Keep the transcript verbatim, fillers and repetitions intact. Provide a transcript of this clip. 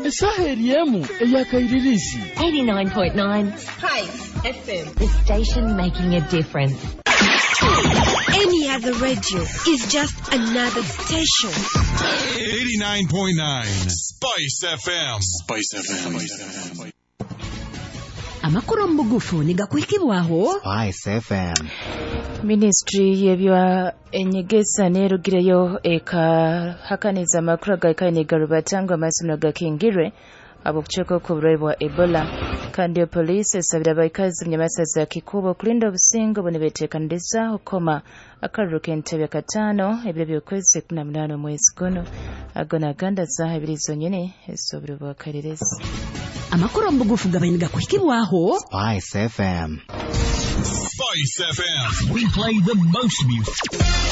Esaheriemu eyakairirizi. eighty-nine point nine Spice F M. The station making a difference. Any other radio is just another station. eighty-nine point nine Spice F M. Spice F M. Amakuru mbugufu nigakwikibwaho Spice F M. Ministry yebya enyegesa nerugireyo eka hakaniza makuru gakaniga rubatangwa amasomero gakingirwe abo kucheko ku bulwayi bwa Ebola kandi police esabira abayikazi myamasaza kikubo kulinda obusingo bonebetekaniriza okoma akaruru k'entebe katano ebyo byokwezi kumi na munane mwezi guno agona ganda za ebiri zonyene esobiro bwakarerezi amakuru mbugufu gabaniga kwikibwaho Spice F M. Spice F M. We play the most music.